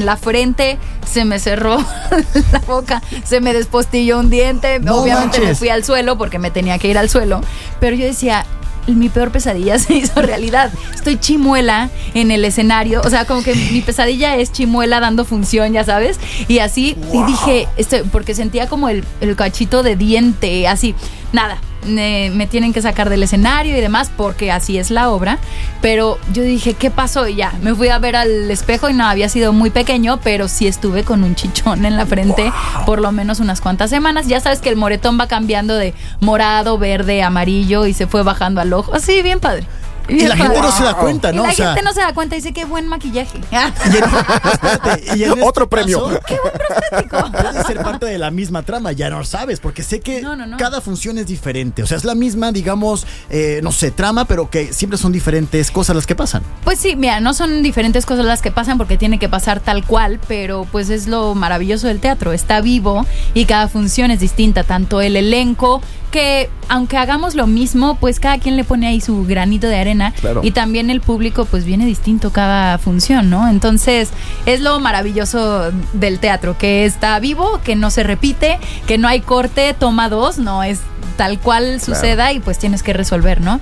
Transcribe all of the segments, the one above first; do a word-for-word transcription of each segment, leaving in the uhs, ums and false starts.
la frente se me cerró la boca, se me despostilló un diente, no obviamente manches. me fui al suelo porque me tenía que ir al suelo, pero yo decía, mi peor pesadilla se hizo realidad. Estoy Chimuela en el escenario, o sea, como que mi pesadilla es Chimuela dando función, ya sabes, y así, wow. Y dije, esto, porque sentía como el, el cachito de diente, así, nada. Me, me tienen que sacar del escenario y demás porque así es la obra, pero yo dije, ¿qué pasó? Y ya, me fui a ver al espejo y no, había sido muy pequeño, pero sí estuve con un chichón en la frente, wow. Por lo menos unas cuantas semanas. Ya sabes que el moretón va cambiando de morado, verde, amarillo y se fue bajando al ojo, así, bien padre. Y la gente no se da cuenta, ¿no? Y la o sea, gente no se da cuenta y dice, qué buen maquillaje. Y en, espérate, y en Otro este premio. Caso, qué buen prostético. Puede ser parte de la misma trama, ya no sabes, porque sé que no, no, no. cada función es diferente. O sea, es la misma, digamos, eh, no sé, trama, pero que siempre son diferentes cosas las que pasan. Pues sí, mira, no son diferentes cosas las que pasan porque tiene que pasar tal cual, pero pues es lo maravilloso del teatro. Está vivo y cada función es distinta, tanto el elenco, que aunque hagamos lo mismo, pues cada quien le pone ahí su granito de arena, claro. Y también el público pues viene distinto cada función, ¿no? Entonces es lo maravilloso del teatro, que está vivo, que no se repite, que no hay corte, toma dos, no es tal cual suceda, claro. Y pues tienes que resolver, ¿no?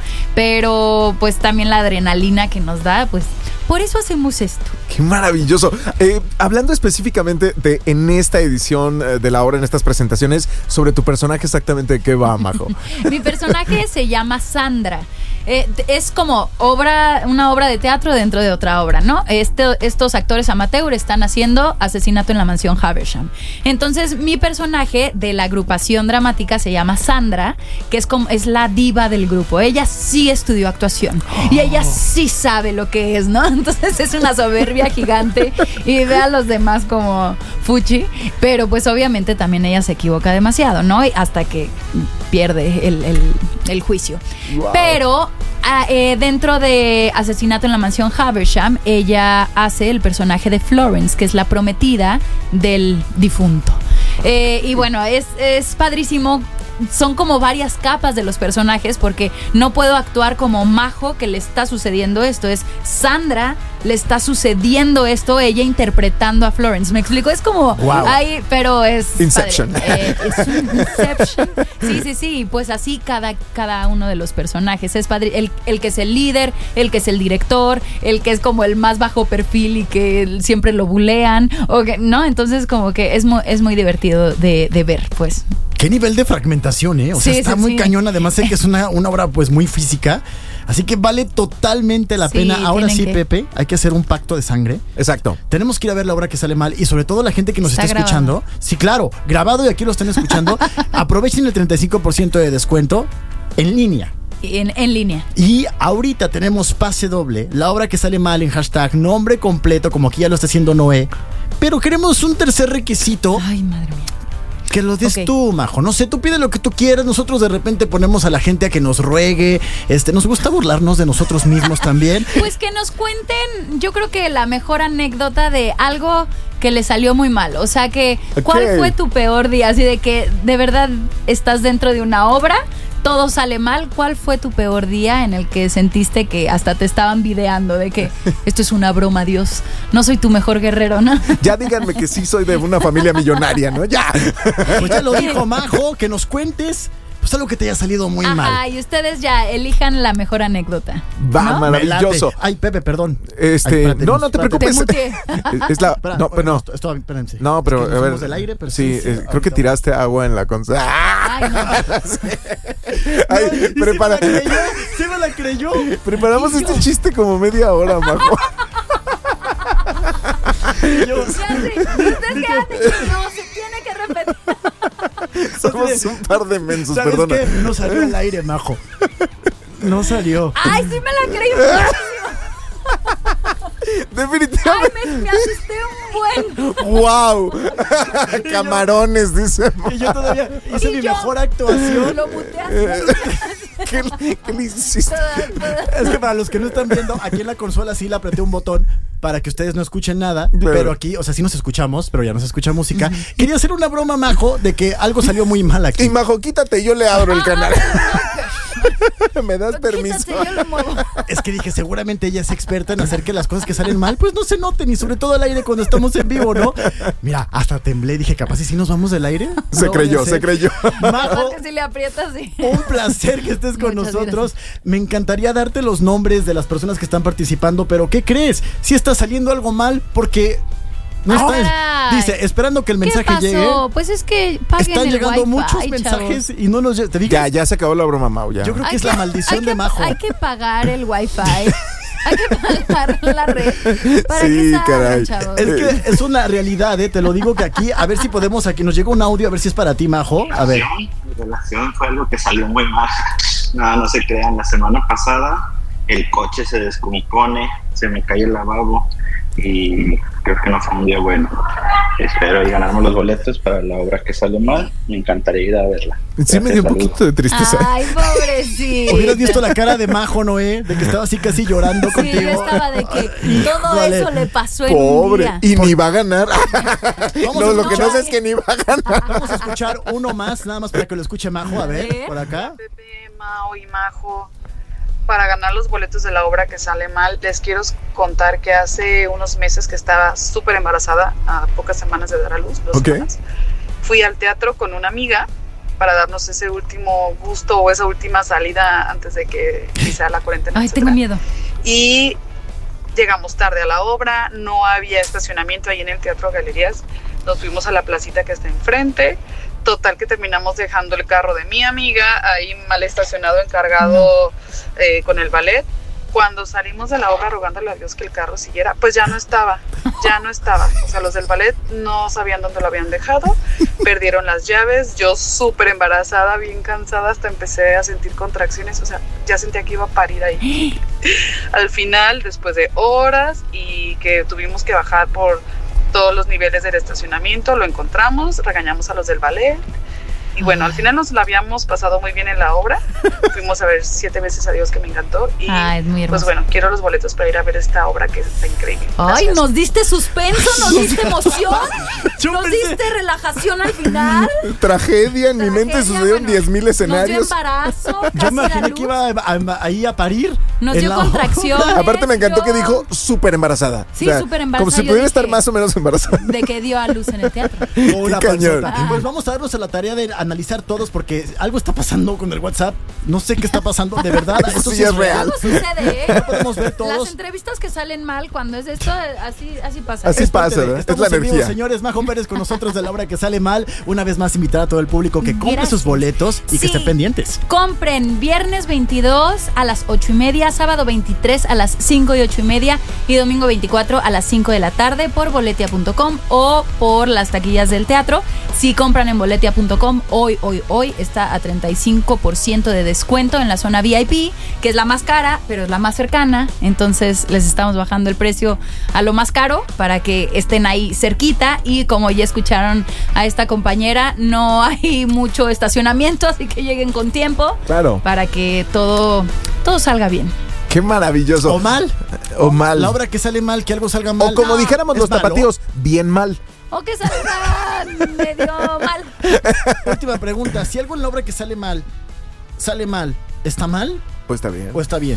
Pero pues también la adrenalina que nos da, pues por eso hacemos esto. ¡Qué maravilloso! Eh, hablando específicamente de en esta edición de la obra, en estas presentaciones, sobre tu personaje, exactamente, ¿de qué va, Majo? Mi personaje se llama Sandra. Eh, es como obra, una obra de teatro dentro de otra obra, ¿no? Este, estos actores amateur están haciendo Asesinato en la Mansión Havisham. Entonces, mi personaje de la agrupación dramática se llama Sandra, que es como es la diva del grupo. Ella sí estudió actuación oh. Y ella sí sabe lo que es, ¿no? Entonces es una soberbia gigante y ve a los demás como fuchi, pero pues obviamente también ella se equivoca demasiado, ¿no? Y hasta que pierde el, el, el juicio. Wow. Pero Ah, eh, dentro de Asesinato en la Mansión Havisham, ella hace el personaje de Florence, que es la prometida del difunto. Eh, y bueno, es, es padrísimo. Son como varias capas de los personajes porque no puedo actuar como Majo que le está sucediendo esto, es Sandra le está sucediendo esto, ella interpretando a Florence. ¿Me explico? Es como wow. Ahí, pero es Inception. Eh, es un Inception. Sí, sí, sí. Pues así cada, cada uno de los personajes. Es padre. El, el que es el líder, el que es el director, el que es como el más bajo perfil y que siempre lo bulean, o que, ¿no? Entonces como que es muy, es muy divertido de, de ver, pues. Qué nivel de fragmentación, ¿eh? O sea, sí, está sí, muy sí. cañón. Además sé que es una, una obra pues muy física. Así que vale totalmente la sí, pena. Ahora sí, que... Pepe, hay que hacer un pacto de sangre. Exacto. Tenemos que ir a ver la obra que sale mal. Y sobre todo la gente que nos está, está escuchando. Sí, claro, grabado y aquí lo están escuchando. Aprovechen el treinta y cinco por ciento de descuento en línea. En, en línea. Y ahorita tenemos pase doble. La obra que sale mal en hashtag nombre completo, como aquí ya lo está haciendo Noé. Pero queremos un tercer requisito. Ay, madre mía. Que lo des okay. tú, Majo. No sé, tú pide lo que tú quieras. Nosotros de repente ponemos a la gente a que nos ruegue. Este, nos gusta burlarnos de nosotros mismos también. Pues que nos cuenten, yo creo que la mejor anécdota de algo que le salió muy mal. O sea, que okay. ¿cuál fue tu peor día? Así de que de verdad estás dentro de una obra, todo sale mal. ¿Cuál fue tu peor día en el que sentiste que hasta te estaban videando de que esto es una broma, Dios? No soy tu mejor guerrero, ¿no? Ya díganme que sí soy de una familia millonaria, ¿no? Ya. Pues ya lo dijo Majo, que nos cuentes pues algo que te haya salido muy Ajá, mal. Y ustedes ya elijan la mejor anécdota. Va, ¿no? maravilloso. Ay, Pepe, perdón. Este, Ay, espérate, no, no te espérate. preocupes. Te es la, Espera, no, pero no. Esto, esto, espérense. No, pero es que a ver. Del aire, pero sí, sí, eh, sí, creo que tiraste agua en la consola. Ay, no. Ay, no, prepara. ¿Sí me la creyó? ¿Sí me la creyó? Preparamos este chiste como media hora, Majo. Yo, Ustedes quédate, no, se tiene que repetir. Somos un par de mensos, ¿sabes perdona. qué? No salió al aire, Majo. No salió. Ay, sí me la creí muchísimo. Definitivamente. Ay, me, me asusté un buen. ¡Wow! Camarones, dice. Y yo todavía hice Y mi yo mejor actuación. Lo muteaste. ¿Qué, ¿Qué le hiciste? Es que para los que no están viendo, aquí en la consola sí le apreté un botón para que ustedes no escuchen nada, claro. pero aquí, o sea, sí nos escuchamos, pero ya no se escucha música. Quería hacer una broma, Majo, de que algo salió muy mal aquí. Y Majo, quítate, yo le abro el canal. ¿Me das permiso? Quítate, yo lo muevo. Es que dije, seguramente ella es experta en hacer que las cosas que salen mal, pues no se noten, y sobre todo al aire cuando estamos en vivo, ¿no? Mira, hasta temblé, dije, capaz y si nos vamos del aire. Se no creyó, se creyó. Majo, que si le aprietas, sí. un placer que estés con Muchas nosotros. gracias. Me encantaría darte los nombres de las personas que están participando, pero ¿qué crees? Si está saliendo algo mal porque no está. Ay. Dice, esperando que el mensaje ¿Qué pasó? llegue. Pues es que paguen Están el llegando wifi, muchos chavos. mensajes y no nos lle- ¿te fijas? Ya, ya se acabó la broma, Mau, ya. Yo creo que Hay es la maldición hay de que- Majo. Hay que pagar el wifi. Hay que pagar la red para Sí, que salgan, caray. chavos. Es que es una realidad, ¿eh? Te lo digo que aquí, a ver si podemos, aquí nos llegó un audio, a ver si es para ti, Majo. A ver. Mi relación fue algo que salió muy mal. No, no se crean. La semana pasada el coche se descompone, se me cae el lavabo y creo que no fue un día bueno. Espero y ganarme los boletos para la obra que sale mal. Me encantaría ir a verla. Sí, me dio un Gracias, poquito de tristeza. Ay, pobrecito. Hubieras visto la cara de Majo, Noé, de que estaba así casi llorando Sí, contigo. yo estaba de que todo Híjole. eso le pasó en un Pobre. día. Y ni va a ganar. Vamos No, a lo que no escuchar- sé es que ni va a ganar. Vamos a escuchar uno más, nada más para que lo escuche Majo. A ver, por acá. Pepe, Mao y Majo, para ganar los boletos de la obra que sale mal, les quiero contar que hace unos meses que estaba súper embarazada, a pocas semanas de dar a luz, dos Ok. semanas, fui al teatro con una amiga para darnos ese último gusto o esa última salida antes de que quizá la cuarentena. Ay, tengo etcétera. miedo. Y llegamos tarde a la obra, no había estacionamiento ahí en el Teatro Galerías, nos fuimos a la placita que está enfrente. Total que terminamos dejando el carro de mi amiga ahí mal estacionado, encargado eh, con el ballet. Cuando salimos de la obra rogándole a Dios que el carro siguiera, pues ya no estaba, ya no estaba. O sea, los del ballet no sabían dónde lo habían dejado, perdieron las llaves. Yo súper embarazada, bien cansada, hasta empecé a sentir contracciones. O sea, ya sentía que iba a parir ahí. Al final, después de horas y que tuvimos que bajar por todos los niveles del estacionamiento, lo encontramos, regañamos a los del ballet y bueno, al final nos la habíamos pasado muy bien en la obra. Fuimos a ver Siete veces a Dios, que me encantó, y Ay, es muy hermoso. pues bueno, quiero los boletos para ir a ver esta obra que está increíble. Ay, Gracias. nos diste suspenso, nos diste emoción, Yo nos pensé- diste relajación al final. Tragedia, en mi mente Tragedia, sucedieron bueno, diez mil Nos dio escenarios. embarazo, Yo casi me da imaginé luz. que iba a- a- ahí a parir. Nos en dio la- contracciones. Aparte me encantó yo- que dijo súper embarazada. Sí, súper embarazada. Como si Yo pudiera dije- estar más o menos embarazada. De que dio a luz en el teatro. O una Qué cañón. panzota. Ah. Pues vamos a darnos a la tarea de analizar todos porque algo está pasando con el WhatsApp. No sé qué está pasando, de verdad. Eso Esto sí sí es es real. Algo sucede, ¿eh? No podemos ver Las todos. entrevistas que salen mal cuando es esto, así, así pasa. Así Es pasa, parte de- ¿verdad? Estamos Es la en vivo, energía. señores. Majo Pérez con nosotros de la obra que sale mal. Una vez más invitar a todo el público que compre Gracias. sus boletos y que Sí. estén pendientes. Compren viernes veintidós a las ocho y media, sábado veintitrés a las cinco y ocho y media y domingo veinticuatro a las cinco de la tarde por boletia punto com o por las taquillas del teatro. Si compran en boletia punto com, hoy, hoy, hoy está a treinta y cinco por ciento de descuento en la zona V I P, que es la más cara, pero es la más cercana. Entonces les estamos bajando el precio a lo más caro para que estén ahí cerquita. Y como ya escucharon a esta compañera, no hay mucho estacionamiento, así que lleguen con tiempo. Claro. Para que todo, todo salga bien. Qué maravilloso. O mal. O mal. La obra que sale mal, que algo salga mal. O como No, dijéramos es los malo. tapatíos, bien mal. O que salga medio mal. Última pregunta. Si algo en la obra que sale mal, sale mal, ¿está mal Pues está bien. o está bien?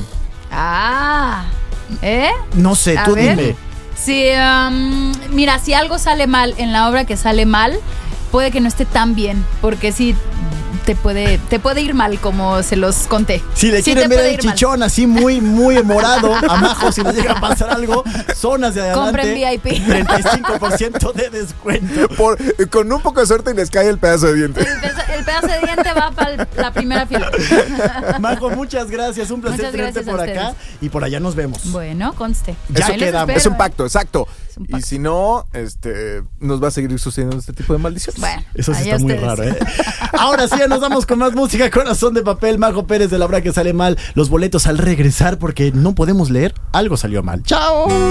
Ah, ¿eh? No sé, A tú ver. dime. Sí, um, mira, si algo sale mal en la obra que sale mal, puede que no esté tan bien, porque sí te puede, te puede ir mal, como se los conté. Si le Sí quieren te ver puede el ir mal. chichón así muy, muy morado a Majo, si le llega a pasar algo, zonas de adelante. Compren V I P. treinta y cinco por ciento de descuento. Por, con un poco de suerte y les cae el pedazo de diente. El, peza- el pedazo de diente va para la primera fila. Majo, muchas gracias. Un placer Muchas tenerte gracias por a acá. ustedes. Y por allá nos vemos. Bueno, conste. Ya Ahí les quedamos. espero, Es un ¿eh? pacto, exacto. un Y pacto. si no, este, nos va a seguir sucediendo este tipo de maldiciones. Bueno, Eso sí ahí está muy ustedes. raro, ¿eh? Ahora sí, ya nos vamos con más música. Corazón de papel, Majo Pérez de la obra que sale mal. Los boletos al regresar porque no podemos leer. Algo salió mal. ¡Chao!